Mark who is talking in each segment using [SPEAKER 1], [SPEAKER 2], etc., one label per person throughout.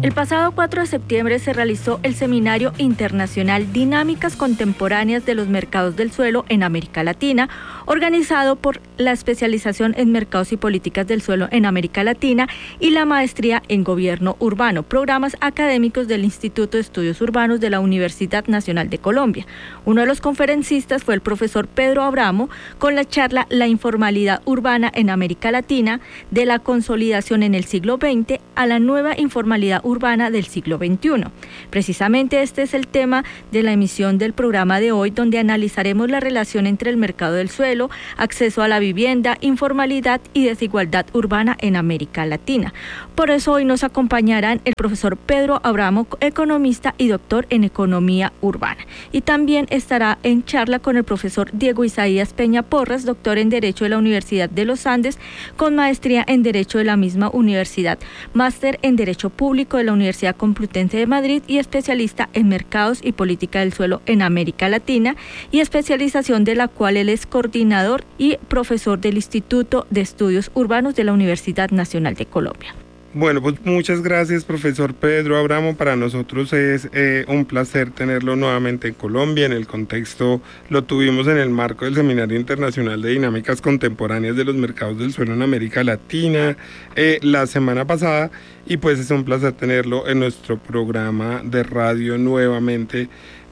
[SPEAKER 1] El pasado 4 de septiembre se realizó el Seminario Internacional Dinámicas Contemporáneas de los Mercados del Suelo en América Latina, organizado por la especialización en Mercados y Políticas del Suelo en América Latina y la Maestría en Gobierno Urbano, programas académicos del Instituto de Estudios Urbanos de la Universidad Nacional de Colombia. Uno de los conferencistas fue el profesor Pedro Abramo, con la charla La informalidad urbana en América Latina, de la consolidación en el siglo XX a la nueva informalidad urbana del siglo XXI. Precisamente este es el tema de la emisión del programa de hoy, donde analizaremos la relación entre el mercado del suelo, acceso a la vivienda, informalidad y desigualdad urbana en América Latina. Por eso hoy nos acompañarán el profesor Pedro Abramo, economista y doctor en economía urbana. Y también estará en charla con el profesor Diego Isaías Peña Porras, doctor en Derecho de la Universidad de los Andes, con maestría en Derecho de la misma universidad, máster en Derecho Público de la Universidad Complutense de Madrid y especialista en mercados y política del suelo en América Latina, y especialización de la cual él es coordinador y profesor del Instituto de Estudios Urbanos de la Universidad Nacional de Colombia.
[SPEAKER 2] Bueno, pues muchas gracias, profesor Pedro Abramo. Para nosotros es un placer tenerlo nuevamente en Colombia. En el contexto, lo tuvimos en el marco del Seminario Internacional de Dinámicas Contemporáneas de los Mercados del Suelo en América Latina la semana pasada, y pues es un placer tenerlo en nuestro programa de radio nuevamente,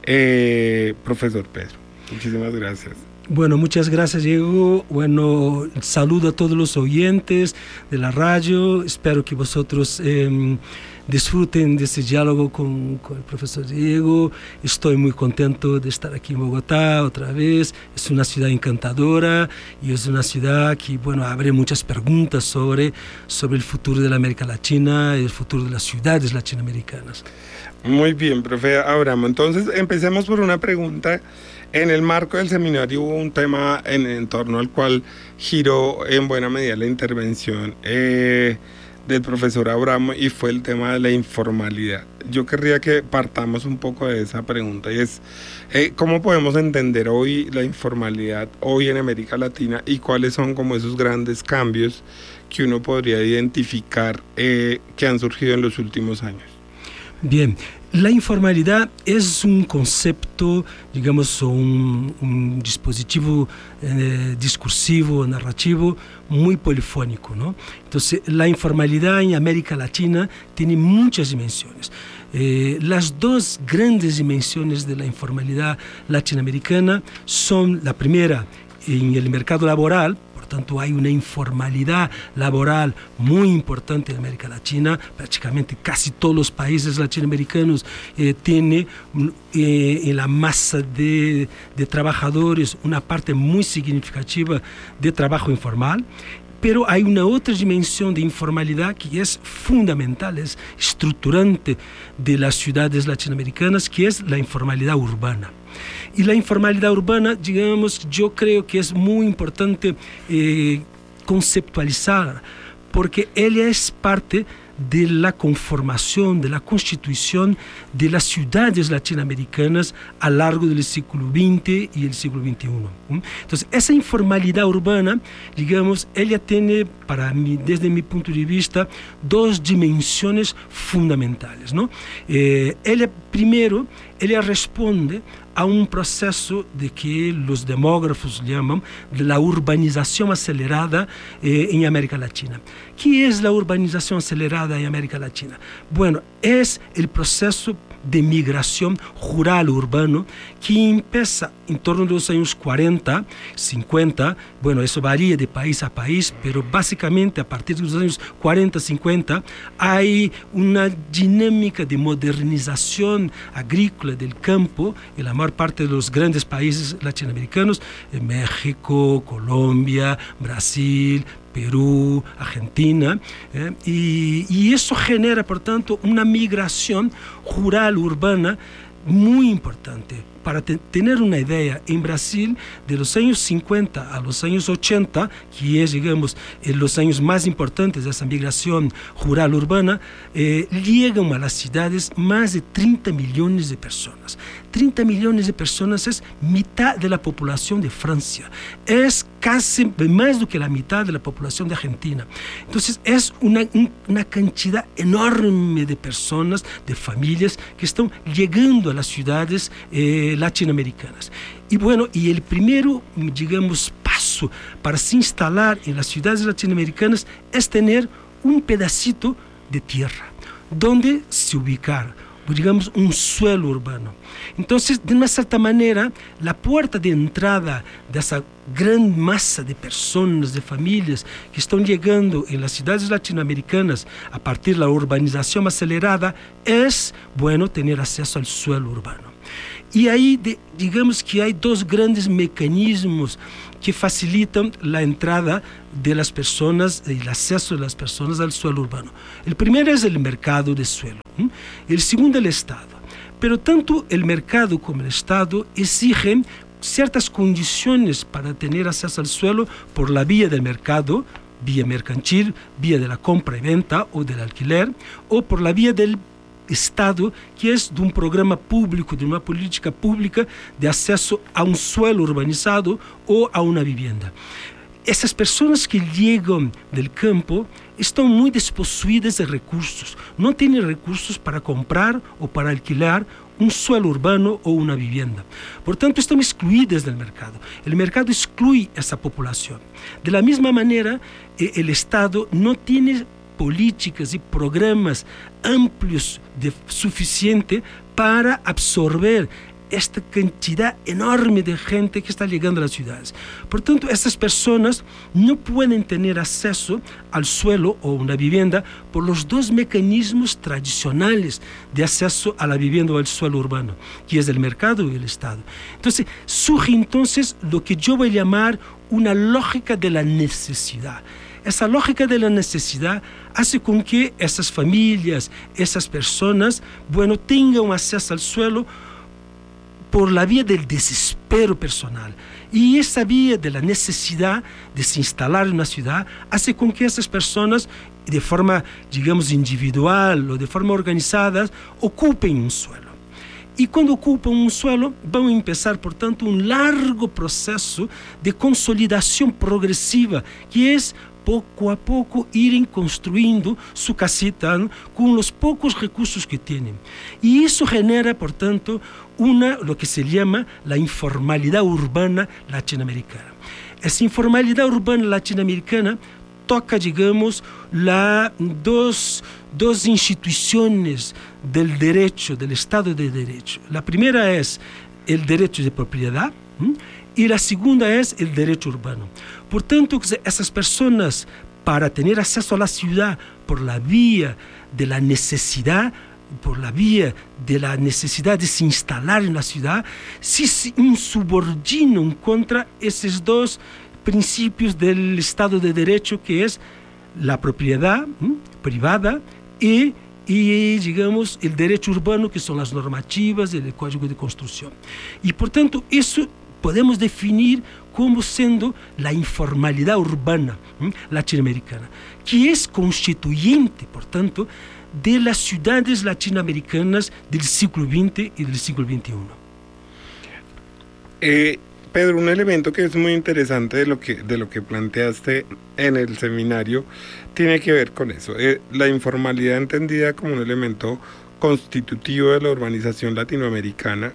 [SPEAKER 2] profesor Pedro. Muchísimas gracias.
[SPEAKER 3] Bueno, muchas gracias, Diego. Bueno, saludo a todos los oyentes de la radio. Espero que vosotros disfruten de este diálogo con el profesor Diego. Estoy muy contento de estar aquí en Bogotá otra vez. Es una ciudad encantadora y es una ciudad que, bueno, abre muchas preguntas sobre el futuro de la América Latina y el futuro de las ciudades latinoamericanas.
[SPEAKER 2] Muy bien, profe Abramo. Entonces, empecemos por una pregunta. En el marco del seminario hubo un tema en torno al cual giró en buena medida la intervención del profesor Abramo, y fue el tema de la informalidad. Yo querría que partamos un poco de esa pregunta, y es ¿cómo podemos entender hoy la informalidad hoy en América Latina, y cuáles son como esos grandes cambios que uno podría identificar que han surgido en los últimos años?
[SPEAKER 3] Bien, la informalidad es un concepto, digamos, un dispositivo discursivo, narrativo muy polifónico, ¿no? Entonces, la informalidad en América Latina tiene muchas dimensiones. Las dos grandes dimensiones de la informalidad latinoamericana son, la primera, en el mercado laboral. Por tanto, hay una informalidad laboral muy importante en América Latina. Prácticamente casi todos los países latinoamericanos tienen en la masa de trabajadores una parte muy significativa de trabajo informal. Pero hay una otra dimensión de informalidad que es fundamental, es estructurante de las ciudades latinoamericanas, que es la informalidad urbana. Y la informalidad urbana, digamos, yo creo que es muy importante conceptualizar, porque ella es parte de la conformación, de la constitución de las ciudades latinoamericanas a lo largo del siglo XX y el siglo XXI. Entonces, esa informalidad urbana, digamos, ella tiene, para mí, desde mi punto de vista, dos dimensiones fundamentales, ¿no? Primero, ella responde a un proceso de que los demógrafos llaman de la urbanización acelerada en América Latina. ¿Qué es la urbanización acelerada en América Latina? Bueno, es el proceso de migración rural urbano que empieza en torno de los años 40, 50, bueno, eso varía de país a país, pero básicamente a partir de los años 40, 50, hay una dinámica de modernización agrícola del campo en la mayor parte de los grandes países latinoamericanos, México, Colombia, Brasil, Perú, Argentina, y eso genera, por tanto, una migración rural urbana muy importante. para tener una idea, en Brasil, de los años 50 a los años 80, que es, digamos, los años más importantes de esa migración rural urbana, llegan a las ciudades más de 30 millones de personas. 30 millones de personas es mitad de la población de Francia, es casi más do que la mitad de la población de Argentina. Entonces es una cantidad enorme de personas, de familias que están llegando a las ciudades latinoamericanas. Y bueno, y el primero, digamos, paso para se instalar en las ciudades latinoamericanas es tener un pedacito de tierra donde se ubicar, digamos, un suelo urbano. Entonces, de una cierta manera, la puerta de entrada de esa gran masa de personas, de familias que están llegando en las ciudades latinoamericanas a partir de la urbanización acelerada es, bueno, tener acceso al suelo urbano. Y ahí, digamos que hay dos grandes mecanismos que facilitan la entrada de las personas y el acceso de las personas al suelo urbano. El primero es el mercado de suelo, el segundo el Estado. Pero tanto el mercado como el Estado exigen ciertas condiciones para tener acceso al suelo por la vía del mercado, vía mercantil, vía de la compra y venta o del alquiler, o por la vía del Estado, que es de un programa público, de una política pública de acceso a un suelo urbanizado o a una vivienda. Esas personas que llegan del campo están muy desposeídas de recursos, no tienen recursos para comprar o para alquilar un suelo urbano o una vivienda. Por tanto, están excluidas del mercado. El mercado excluye a esa población. De la misma manera, el Estado no tiene políticas y programas amplios suficiente para absorber esta cantidad enorme de gente que está llegando a las ciudades. Por tanto, estas personas no pueden tener acceso al suelo o una vivienda por los dos mecanismos tradicionales de acceso a la vivienda o al suelo urbano, que es el mercado y el Estado. Entonces, surge entonces lo que yo voy a llamar una lógica de la necesidad. Esa lógica de la necesidad hace con que esas familias, esas personas, bueno, tengan acceso al suelo por la vía del desespero personal. Y esa vía de la necesidad de se instalar en una ciudad hace con que esas personas, de forma, digamos, individual o de forma organizada, ocupen un suelo. Y cuando ocupan un suelo, van a empezar, por tanto, un largo proceso de consolidación progresiva, que es poco a poco ir construyendo su casita, ¿no?, con los pocos recursos que tienen. Y eso genera, por tanto, lo que se llama la informalidad urbana latinoamericana. Esa informalidad urbana latinoamericana toca, digamos, dos instituciones del derecho, del Estado de Derecho. La primera es el derecho de propiedad, y la segunda es el derecho urbano. Por tanto, esas personas, para tener acceso a la ciudad por la vía de la necesidad, de se instalar en la ciudad, si se insubordinan contra esos dos principios del Estado de Derecho, que es la propiedad privada y, digamos, el derecho urbano, que son las normativas del Código de Construcción. Y, por tanto, eso podemos definir como siendo la informalidad urbana latinoamericana, que es constituyente, por tanto, de las ciudades latinoamericanas del siglo XX y del siglo XXI.
[SPEAKER 2] Pedro, un elemento que es muy interesante de lo que planteaste en el seminario tiene que ver con eso, la informalidad entendida como un elemento constitutivo de la urbanización latinoamericana.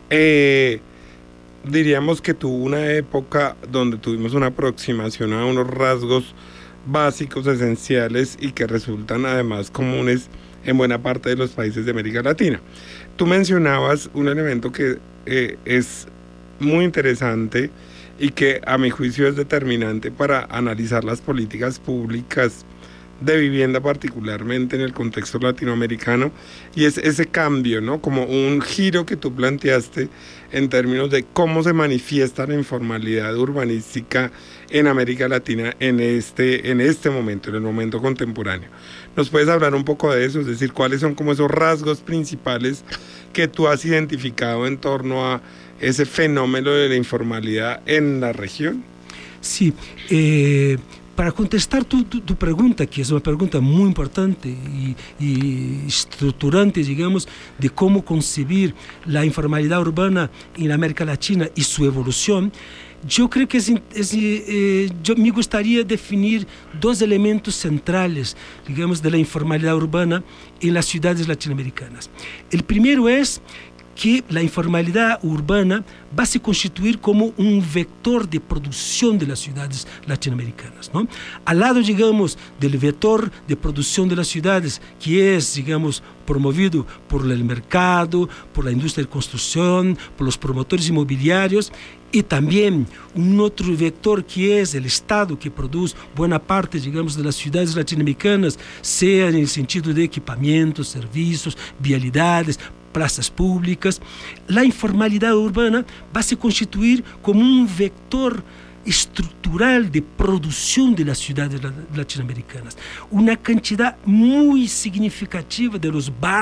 [SPEAKER 2] Diríamos que tuvo una época donde tuvimos una aproximación a unos rasgos básicos, esenciales y que resultan además comunes en buena parte de los países de América Latina. Tú mencionabas un elemento que es muy interesante y que a mi juicio es determinante para analizar las políticas públicas de vivienda, particularmente en el contexto latinoamericano, y es ese cambio, ¿no? Como un giro que tú planteaste en términos de cómo se manifiesta la informalidad urbanística en América Latina en este momento, en el momento contemporáneo. ¿Nos puedes hablar un poco de eso? Es decir, ¿cuáles son como esos rasgos principales que tú has identificado en torno a ese fenómeno de la informalidad en la región?
[SPEAKER 3] Sí, para contestar tu pregunta, que es una pregunta muy importante y estructurante, digamos, de cómo concebir la informalidad urbana en América Latina y su evolución, yo creo que yo me gustaría definir dos elementos centrales, digamos, de la informalidad urbana en las ciudades latinoamericanas. El primero es que la informalidad urbana va a se constituir como un vector de producción de las ciudades latinoamericanas, ¿no? Al lado, digamos, del vector de producción de las ciudades, que es, digamos, promovido por el mercado, por la industria de construcción, por los promotores inmobiliarios, y también un otro vector que es el Estado, que produce buena parte, digamos, de las ciudades latinoamericanas, sea en el sentido de equipamientos, servicios, vialidades, plazas públicas. La informalidad urbana va a se constituir como un vector estructural de producción de las ciudades latinoamericanas. Una cantidad muy significativa de los barrios